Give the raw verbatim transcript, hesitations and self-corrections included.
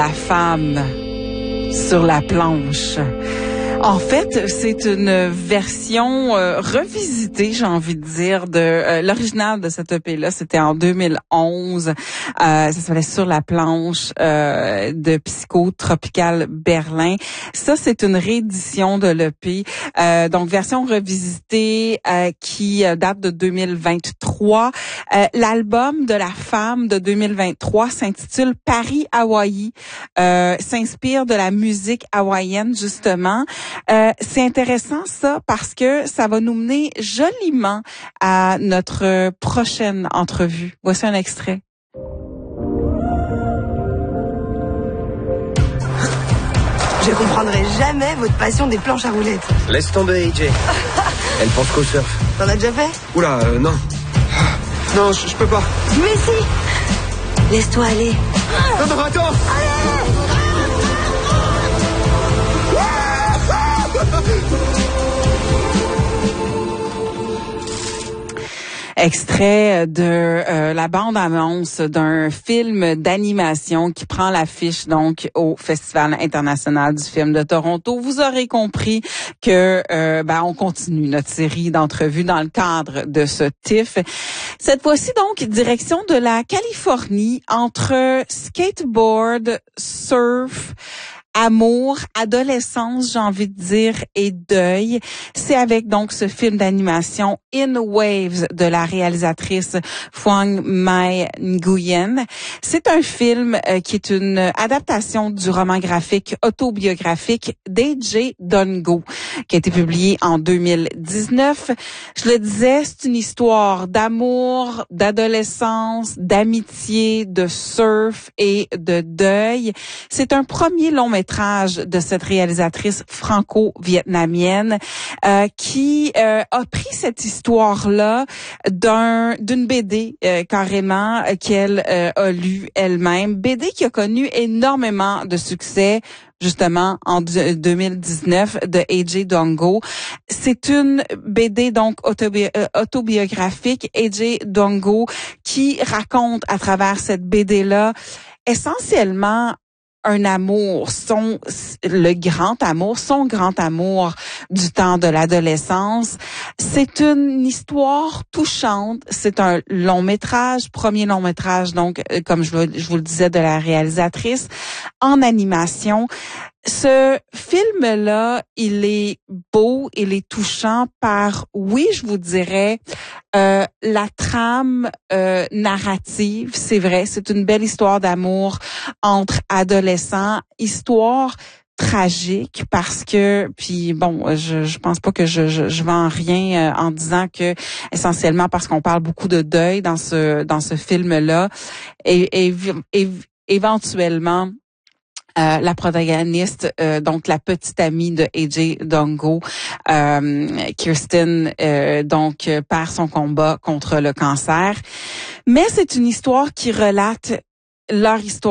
La femme sur la planche. En fait, c'est une version euh, revisitée, j'ai envie de dire, de euh, l'original de cette E P-là. C'était en deux mille onze. Euh, ça s'appelait Sur la planche euh, de Psychotropical Berlin. Ça, c'est une réédition de l'E P. Euh, donc, version revisitée euh, qui date de deux mille vingt-trois. Euh, l'album de la femme de deux mille vingt-trois s'intitule Paris Hawaii. Euh, s'inspire de la musique hawaïenne, justement. Euh, c'est intéressant ça parce que ça va nous mener joliment à notre prochaine entrevue. Voici un extrait. Je comprendrai jamais votre passion des planches à roulettes. Laisse tomber, A J. Elle pense qu'au surf. T'en as déjà fait? Oula, euh, non. Non, je, je peux pas. Mais si! Laisse-toi aller. Non, non, attends! Extrait de euh, la bande-annonce d'un film d'animation qui prend l'affiche donc au Festival international du film de Toronto. Vous aurez compris que euh, ben, on continue notre série d'entrevues dans le cadre de ce T I F. Cette fois-ci donc direction de la Californie, entre skateboard, surf, amour, adolescence, j'ai envie de dire, et deuil. C'est avec donc ce film d'animation In Waves de la réalisatrice Phuong Mai Nguyen. C'est un film euh, qui est une adaptation du roman graphique autobiographique d'A J Dongo, qui a été publié en deux mille dix-neuf. Je le disais, c'est une histoire d'amour, d'adolescence, d'amitié, de surf et de deuil. C'est un premier long métrage de cette réalisatrice franco-vietnamienne euh, qui euh, a pris cette histoire-là d'un d'une B D euh, carrément euh, qu'elle euh, a lue elle-même. B D qui a connu énormément de succès justement en deux mille dix-neuf de A J Dongo. C'est une B D donc autobi- euh, autobiographique, A J Dongo, qui raconte à travers cette B D-là essentiellement un amour, son le grand amour, son grand amour du temps de l'adolescence. C'est une histoire touchante. C'est un long métrage, premier long métrage, donc comme je, je vous le disais, de la réalisatrice en animation. Ce film-là, il est beau, il est touchant par, oui, je vous dirais, euh, la trame euh, narrative, c'est vrai, c'est une belle histoire d'amour entre adolescents, histoire tragique parce que, puis bon, je je pense pas que je je, je vends rien euh, en disant que essentiellement parce qu'on parle beaucoup de deuil dans ce dans ce film-là, et, et, et éventuellement. Euh, la protagoniste, euh, donc la petite amie de A J Dongo, euh, Kirsten, euh, donc euh, perd son combat contre le cancer. Mais c'est une histoire qui relate leur histoire.